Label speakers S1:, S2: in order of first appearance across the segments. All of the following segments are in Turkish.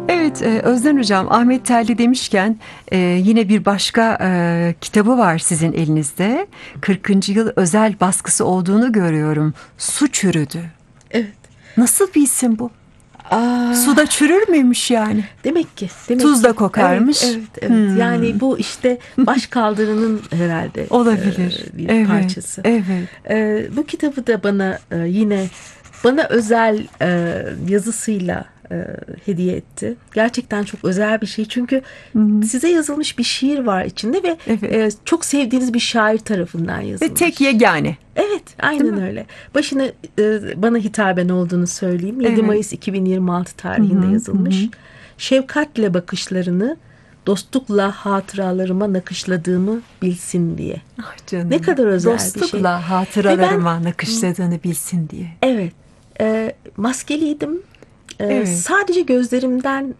S1: Evet, Özden Hocam, Ahmet Telli demişken yine bir başka kitabı var sizin elinizde. 40. yıl özel baskısı olduğunu görüyorum. Su çürüdü.
S2: Evet.
S1: Nasıl bir isim bu?
S2: Aa,
S1: Suda çürür müymüş yani?
S2: demek
S1: Tuz
S2: ki.
S1: da
S2: Evet,
S1: kokarmış.
S2: evet, evet. Yani bu işte baş kaldırının herhalde
S1: Olabilir.
S2: bir
S1: Evet,
S2: parçası.
S1: evet.
S2: Bu kitabı da bana yine bana özel yazısıyla hediye etti. Gerçekten çok özel bir şey. Çünkü
S1: Hı hı.
S2: size yazılmış bir şiir var içinde ve
S1: Evet.
S2: çok sevdiğiniz bir şair tarafından
S1: Ve tek
S2: yazılmış.
S1: yegane,
S2: Evet,
S1: değil
S2: aynen
S1: mi?
S2: öyle. Başına bana hitaben olduğunu söyleyeyim. 7
S1: Evet.
S2: Mayıs 2026
S1: Hı
S2: tarihinde
S1: hı, hı hı.
S2: yazılmış. Şefkatle bakışlarını, dostlukla hatıralarıma nakışladığımı bilsin diye.
S1: Ah
S2: Ne
S1: canım.
S2: kadar özel bir şey.
S1: Dostlukla
S2: Ve ben
S1: hatıralarıma nakışladığını bilsin diye.
S2: evet, maskeliydim.
S1: Evet.
S2: Sadece gözlerimden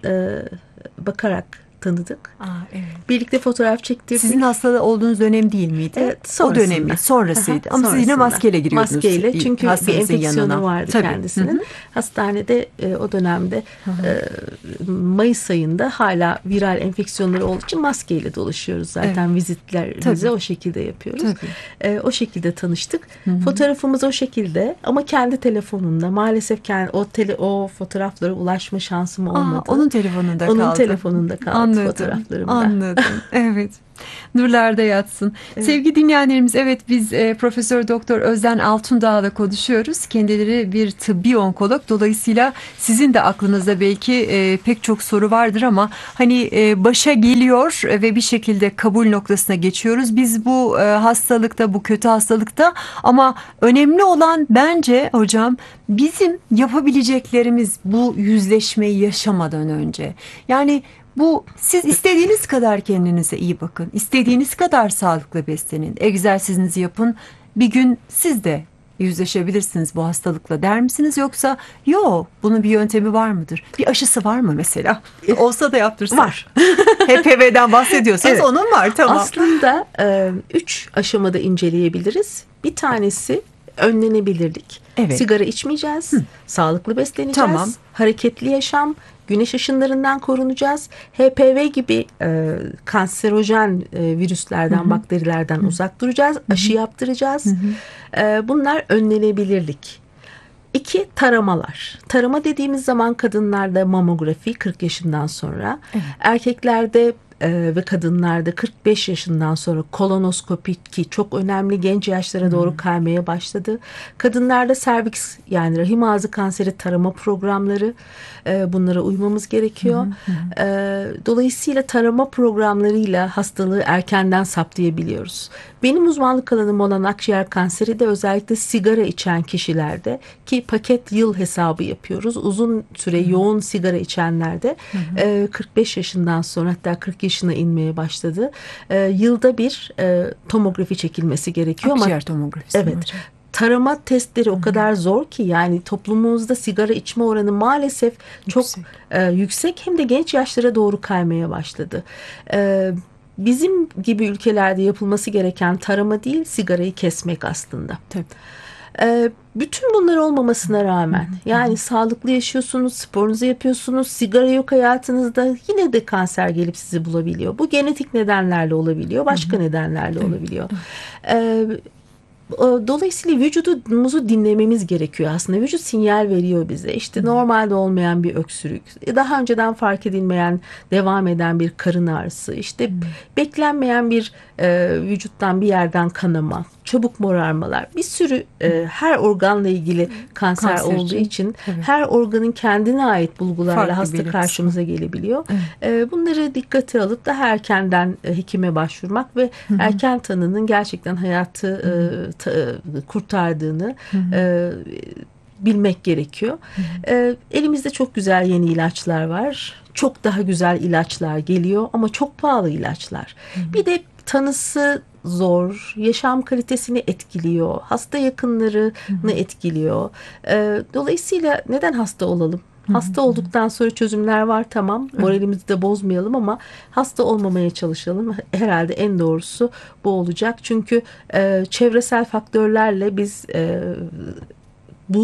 S2: bakarak tanıdık.
S1: Aa, evet.
S2: Birlikte fotoğraf
S1: Sizin
S2: çektirdik.
S1: hastalığı olduğunuz dönem değil miydi?
S2: Evet,
S1: O dönem
S2: sonrasında.
S1: mi? Sonrasıydı. Ama siz yine
S2: Sonrasında.
S1: maskeyle giriyordunuz
S2: Maskeyle, çünkü bir
S1: hastanızın
S2: enfeksiyonu
S1: yanına.
S2: vardı
S1: Tabii. Hı
S2: kendisinin.
S1: hı.
S2: Hastanede o dönemde
S1: Hı hı.
S2: Mayıs ayında hala viral enfeksiyonları olduğu için maskeyle dolaşıyoruz
S1: Evet.
S2: zaten, vizitlerimizi
S1: Tabii.
S2: o şekilde yapıyoruz.
S1: Tabii.
S2: O şekilde tanıştık.
S1: Hı hı.
S2: Fotoğrafımız o şekilde, ama kendi telefonumda maalesef o fotoğraflara ulaşma şansım
S1: Aa,
S2: olmadı.
S1: onun telefonunda
S2: Onun
S1: kaldı.
S2: telefonunda kaldı
S1: Anladım.
S2: fotoğraflarımda.
S1: Anladım. Evet. Nurlarda yatsın.
S2: Evet.
S1: Sevgili dinleyenlerimiz, evet, biz Profesör Doktor Özden Altundağ'la konuşuyoruz. Kendileri bir tıbbi onkolog. Dolayısıyla sizin de aklınızda belki pek çok soru vardır ama hani başa geliyor ve bir şekilde kabul noktasına geçiyoruz. Biz bu hastalıkta, bu kötü hastalıkta, ama önemli olan bence hocam bizim yapabileceklerimiz bu yüzleşmeyi yaşamadan önce. Yani bu, siz istediğiniz kadar kendinize iyi bakın. İstediğiniz kadar sağlıklı beslenin. Egzersizinizi yapın. Bir gün siz de yüzleşebilirsiniz bu hastalıkla der misiniz? Yoksa yo, bunun bir yöntemi var mıdır? Bir aşısı var mı mesela? Olsa da yaptırsak.
S2: Var.
S1: HPV'den bahsediyorsanız
S2: Evet.
S1: onun var, tamam.
S2: Aslında 3 aşamada inceleyebiliriz. Bir tanesi önlenebilirlik.
S1: Evet,
S2: Sigara içmeyeceğiz, sağlıklı
S1: tamam.
S2: besleneceğiz, hareketli yaşam, güneş ışınlarından korunacağız. HPV gibi kanserojen virüslerden, bakterilerden uzak duracağız, aşı yaptıracağız. Bunlar önlenebilirlik. 2, taramalar. Tarama dediğimiz zaman kadınlarda mamografi 40 yaşından sonra, erkeklerde ve kadınlarda 45 yaşından sonra kolonoskopi, ki çok önemli, genç yaşlara doğru kaymaya başladı. Kadınlarda serviks, yani rahim ağzı kanseri tarama programları, bunlara uymamız gerekiyor. Dolayısıyla tarama programlarıyla hastalığı erkenden saptayabiliyoruz. Benim uzmanlık alanım olan akciğer kanseri de özellikle sigara içen kişilerde, ki paket yıl hesabı yapıyoruz. Uzun süre yoğun sigara içenlerde 45 yaşından sonra, hatta 40 yaşına inmeye başladı. Yılda bir tomografi çekilmesi gerekiyor. Ama
S1: Akciğer tomografisi mi
S2: evet,
S1: hocam?
S2: tarama testleri o kadar zor ki, yani toplumumuzda sigara içme oranı maalesef çok
S1: Yüksek.
S2: yüksek, hem de genç yaşlara doğru kaymaya başladı. Bizim gibi ülkelerde yapılması gereken tarama değil, sigarayı kesmek aslında.
S1: Tabii.
S2: Bütün bunlar olmamasına rağmen, yani sağlıklı yaşıyorsunuz, sporunuzu yapıyorsunuz, sigara yok hayatınızda, yine de kanser gelip sizi bulabiliyor. Bu genetik nedenlerle olabiliyor, başka nedenlerle olabiliyor. Dolayısıyla vücudumuzu dinlememiz gerekiyor aslında. Vücut sinyal veriyor bize. İşte normalde olmayan bir öksürük, daha önceden fark edilmeyen, devam eden bir karın ağrısı, işte beklenmeyen bir vücuttan bir yerden kanama, çabuk morarmalar, bir sürü her organla ilgili kanser
S1: Kanser
S2: olduğu
S1: için,
S2: için
S1: evet.
S2: her organın kendine ait bulgularla
S1: Farklı
S2: hasta
S1: belirtisi
S2: karşımıza gelebiliyor. Bunları dikkate alıp daha erkenden hekime başvurmak ve erken tanının gerçekten hayatı kurtardığını bilmek gerekiyor. Elimizde çok güzel yeni ilaçlar var. Çok daha güzel ilaçlar geliyor ama çok pahalı ilaçlar. Bir de tanısı zor, yaşam kalitesini etkiliyor, hasta yakınlarını etkiliyor. Dolayısıyla neden hasta olalım? Hasta olduktan sonra çözümler var, tamam. Moralimizi de bozmayalım ama hasta olmamaya çalışalım. Herhalde en doğrusu bu olacak. Çünkü çevresel faktörlerle biz bu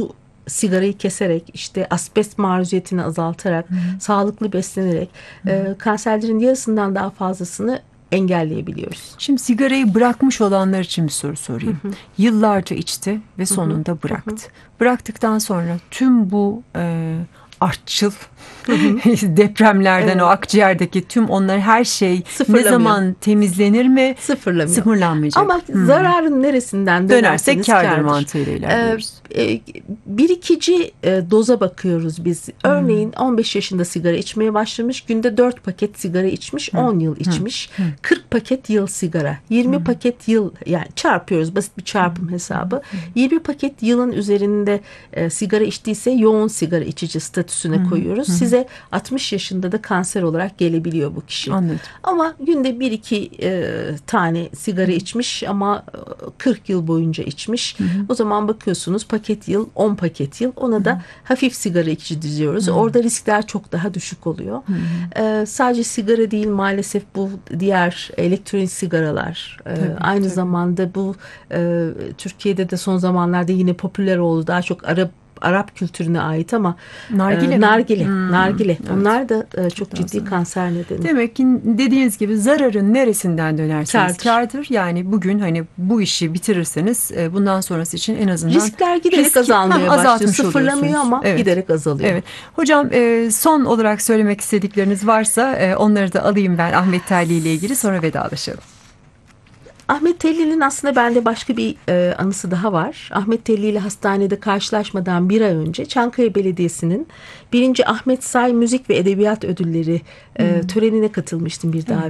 S2: sigarayı keserek, işte asbest maruziyetini azaltarak, sağlıklı beslenerek kanserlerin yarısından daha fazlasını engelleyebiliyoruz.
S1: Şimdi sigarayı bırakmış olanlar için bir soru sorayım. Yıllarca içti ve sonunda bıraktı. Bıraktıktan sonra tüm bu artçıl depremlerden,
S2: Evet.
S1: o akciğerdeki tüm onlar, her şey ne
S2: Sıfırlamıyor.
S1: zaman temizlenir mi?
S2: Sıfırlamıyor.
S1: Sıfırlanmayacak.
S2: Ama zararın neresinden
S1: Dönersek
S2: dönerseniz
S1: kârdır
S2: kârdır.
S1: mantığıyla ilerliyoruz.
S2: Birikici doza bakıyoruz biz. Örneğin 15 yaşında sigara içmeye başlamış, günde 4 paket sigara içmiş, 10 yıl içmiş, 40 paket yıl sigara, 20 paket yıl, yani çarpıyoruz, basit bir çarpım hesabı. 20 paket yılın üzerinde sigara içtiyse yoğun sigara içici statüsüne koyuyoruz. Size 60 yaşında da kanser olarak gelebiliyor bu kişi.
S1: Anladım.
S2: Ama günde 1-2 tane sigara içmiş ama 40 yıl boyunca içmiş. O zaman bakıyorsunuz paket yıl, 10 paket yıl, ona da hafif sigara içici diyoruz. Orada riskler çok daha düşük oluyor. Sadece sigara değil, maalesef bu diğer elektronik sigaralar, aynı zamanda bu Türkiye'de de son zamanlarda yine popüler oldu. Daha çok Arap kültürüne ait ama
S1: Nargile mi?
S2: nargile.
S1: Evet.
S2: Onlar da çok ciddi
S1: fazla.
S2: kanser nedeni.
S1: Demek ki dediğiniz gibi zararın neresinden dönerseniz
S2: Kârdır.
S1: kârdır. Yani bugün hani bu işi bitirirseniz bundan sonrası için en azından
S2: Riskler giderek azalmaya başlıyor.
S1: azaltmış
S2: Sıfırlamıyor
S1: oluyorsunuz.
S2: ama
S1: Evet.
S2: giderek azalıyor.
S1: Evet. Hocam son olarak söylemek istedikleriniz varsa onları da alayım ben Ahmet Telli ile ilgili, sonra vedalaşalım.
S2: Ahmet Telli'nin aslında bende başka bir anısı daha var. Ahmet Telli ile hastanede karşılaşmadan bir ay önce Çankaya Belediyesi'nin 1. Ahmet Say Müzik ve Edebiyat Ödülleri törenine katılmıştım bir davetle.